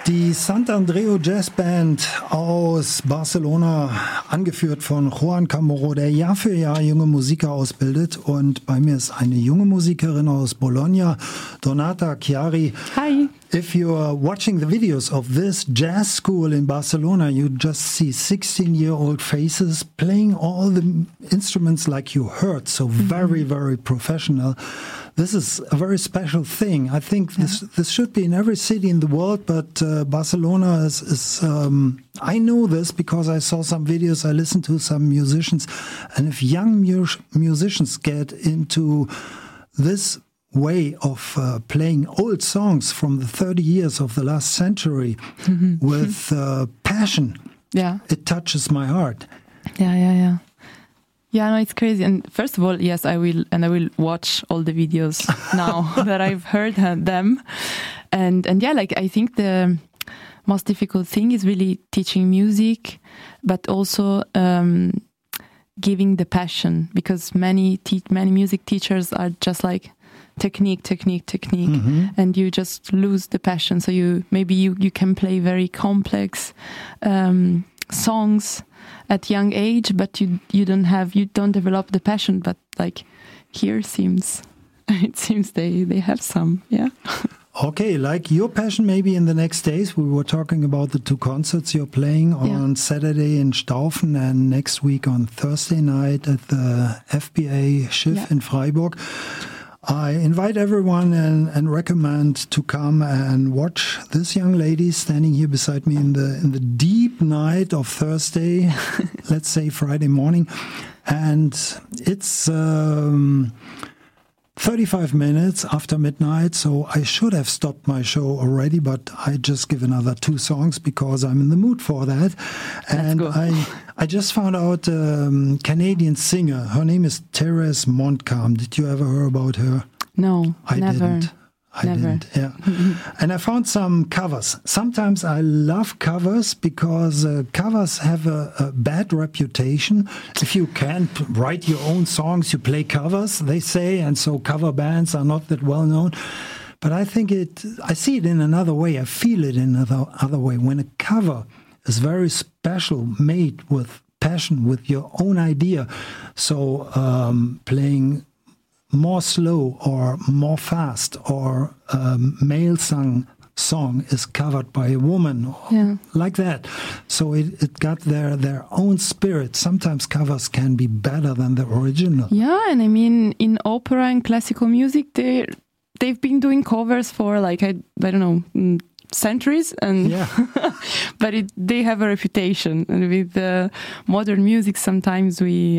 Die Sant'Andreu Jazz Band aus Barcelona, angeführt von Juan Chamorro, der Jahr für Jahr junge Musiker ausbildet. Und bei mir ist eine junge Musikerin aus Bologna, Donata Chiari. Hi. If you are watching the videos of this jazz school in Barcelona, you just see 16-year-old faces playing all the instruments like you heard. So very, very professional. This is a very special thing. I think this should be in every city in the world, but Barcelona is I know this because I saw some videos, I listened to some musicians, and if young musicians get into this way of playing old songs from the 30 years of the last century with passion, it touches my heart. Yeah, no, it's crazy. And first of all, yes, I will watch all the videos now that I've heard them. And yeah, like I think the most difficult thing is really teaching music, but also giving the passion, because many music teachers are just like technique, and you just lose the passion. So you can play very complex songs at young age, but you don't develop the passion. But like here it seems they have some, yeah. Okay, like your passion maybe in the next days. We were talking about the two concerts you're playing on Saturday in Staufen and next week on Thursday night at the FBA Schiff in Freiburg. I invite everyone and recommend to come and watch this young lady standing here beside me in the deep night of Thursday, let's say Friday morning. And it's 35 minutes after midnight, so I should have stopped my show already, but I just give another 2 songs because I'm in the mood for that. And I just found out a Canadian singer. Her name is Therese Montcalm. Did you ever hear about her? No, I never. Didn't, yeah. And I found some covers. Sometimes I love covers because covers have a bad reputation. If you can't write your own songs, you play covers, they say, and so cover bands are not that well known. But I think I see it in another way. I feel it in another way. When a cover is very special, made with passion, with your own idea, so playing more slow or more fast, or male song is covered by a woman, like that. So it got their own spirit. Sometimes covers can be better than the original. Yeah, and I mean, in opera and classical music, they've been doing covers for like, I don't know, centuries, and but they have a reputation. And with modern music, sometimes we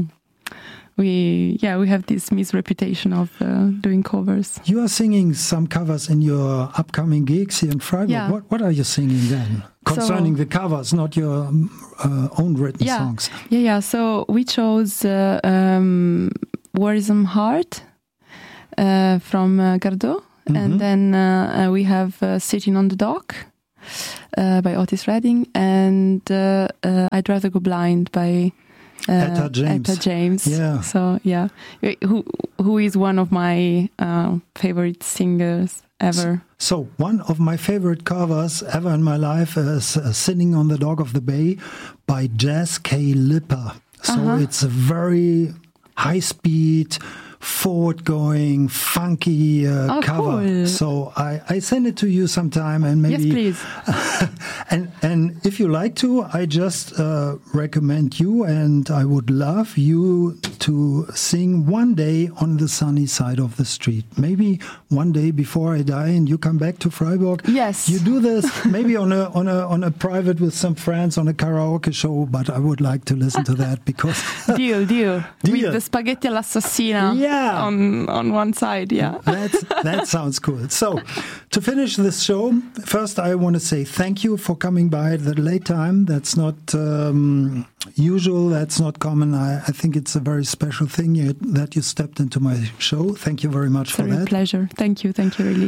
have this misreputation of doing covers. You are singing some covers in your upcoming gigs here in Freiburg. Yeah. What are you singing then? Concerning the covers, not your own written songs. Yeah. So we chose Worrisome Heart from Gardot. And then we have Sitting on the Dock by Otis Redding, and I'd Rather Go Blind by Etta James. Yeah. So who is one of my favorite singers ever. So one of my favorite covers ever in my life is Sitting on the Dock of the Bay by Jazz K. Lipper. So it's a very high speed, forward-going, funky cover. Cool. So I send it to you sometime, and maybe. Yes, please. and if you like to, I just recommend you, and I would love you to sing one day on the sunny side of the street. Maybe one day before I die, and you come back to Freiburg. Yes. You do this maybe on a private with some friends on a karaoke show. But I would like to listen to that because deal. With the spaghetti all'assassina. Yeah. On one side, that sounds cool. So, to finish this show, first I want to say thank you for coming by at the late time. That's not usual. That's not common. I think it's a very special thing that you stepped into my show. Thank you very much for that. Pleasure. Thank you, really.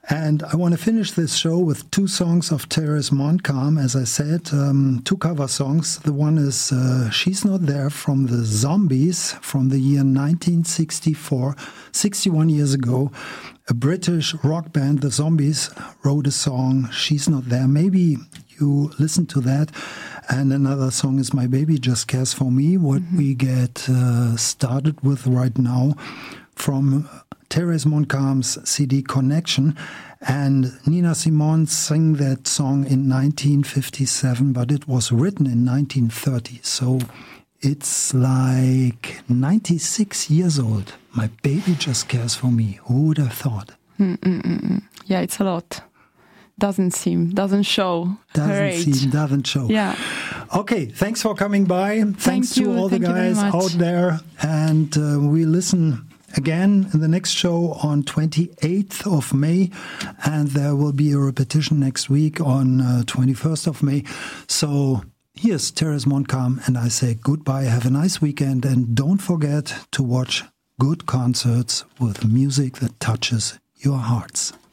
And I want to finish this show with 2 songs of Therese Montcalm, as I said, 2 cover songs. The one is She's Not There from the Zombies from the year 1964, 61 years ago. A British rock band, the Zombies, wrote a song, She's Not There. Maybe you listen to that. And another song is My Baby Just Cares For Me, what we get started with right now from Therese Montcalm's CD Connection. And Nina Simone sang that song in 1957, but it was written in 1930. So it's like 96 years old. My Baby Just Cares For Me. Who would have thought? Yeah, it's a lot. Doesn't show her age. Doesn't show. Yeah. Okay, thanks for coming by. Thanks to all the guys out there. And we listen again in the next show on 28th of May. And there will be a repetition next week on 21st of May. So here's Therese Montcalm, and I say goodbye. Have a nice weekend. And don't forget to watch good concerts with music that touches your hearts.